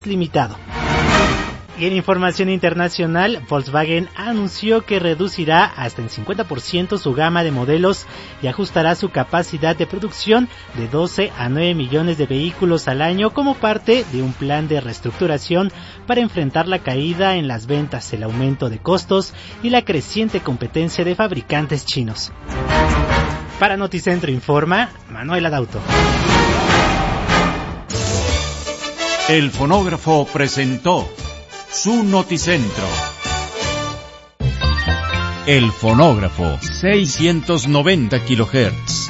limitado. Y en información internacional, Volkswagen anunció que reducirá hasta en 50% su gama de modelos y ajustará su capacidad de producción de 12 a 9 millones de vehículos al año como parte de un plan de reestructuración para enfrentar la caída en las ventas, el aumento de costos y la creciente competencia de fabricantes chinos. Para Noticentro informa Manuel Adauto. El fonógrafo presentó su Noticentro. El fonógrafo, 690 kHz.